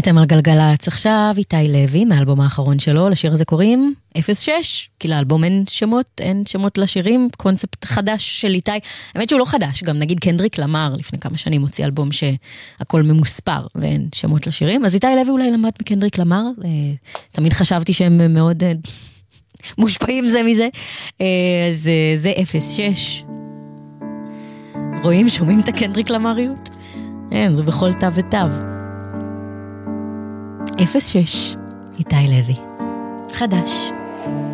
אתם על גלגלץ, עכשיו איתי לוי מהאלבום האחרון שלו, לשיר הזה קוראים 06, כי לאלבום אין שמות לשירים, קונספט חדש של איתי, האמת שהוא לא חדש, גם נגיד קנדריק למר, לפני כמה שנים הוציא אלבום שהכל ממוספר ואין שמות לשירים, אז איתי לוי אולי למד מקנדריק למר, תמיד חשבתי שהם מאוד מושפעים זה מזה, אז זה 06, רואים, שומעים את הקנדריק למריות? אין, זה בכל תו ותו. 06, איתי לוי, חדש.